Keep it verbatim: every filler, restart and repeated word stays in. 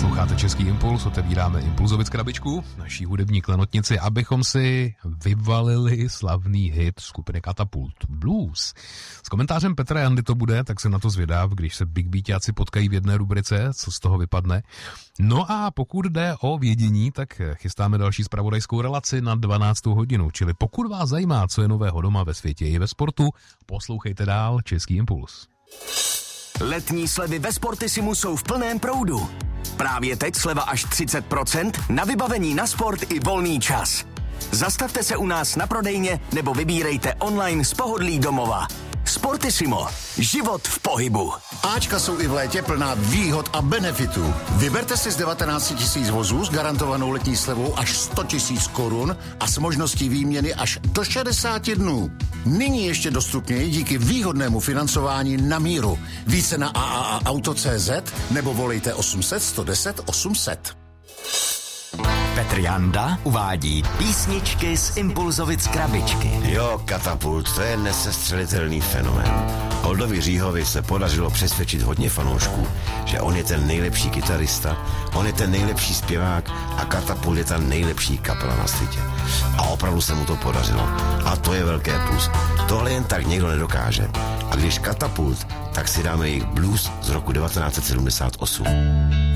Posloucháte Český impuls, otevíráme Impulzovic krabičku, naší hudební klenotnici, abychom si vyvalili slavný hit skupiny Katapult Blues. S komentářem Petra Jandy to bude, tak jsem na to zvědav, když se Big Beatáci potkají v jedné rubrice, co z toho vypadne. No a pokud jde o vědění, tak chystáme další zpravodajskou relaci na dvanáctou hodinu, čili pokud vás zajímá, co je nového doma ve světě i ve sportu, poslouchejte dál Český impuls. Letní slevy ve Sportisimu jsou v plném proudu. Právě teď sleva až třicet procent na vybavení na sport i volný čas. Zastavte se u nás na prodejně nebo vybírejte online z pohodlí domova. Sportissimo. Život v pohybu. Ačka jsou i v létě plná výhod a benefitů. Vyberte si z devatenáct tisíc vozů s garantovanou letní slevou až sto tisíc korun a s možností výměny až do šedesáti dnů. Nyní ještě dostupněji díky výhodnému financování na míru. Více na a a a auto tečka cé zet nebo volejte osm set, sto deset, osm set. Petr Janda uvádí písničky z Impulzovic krabičky. Jo, Katapult, to je nesestřelitelný fenomén. Oldovi Říhovi se podařilo přesvědčit hodně fanoušků, že on je ten nejlepší kytarista, on je ten nejlepší zpěvák a Katapult je ta nejlepší kapela na světě. A opravdu se mu to podařilo. A to je velké plus. Tohle jen tak někdo nedokáže. A když Katapult, tak si dáme jejich blues z roku devatenáct set sedmdesát osm.